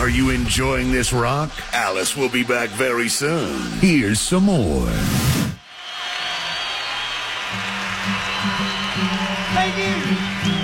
Are you enjoying this rock? Alice will be back very soon. Here's some more. Thank you.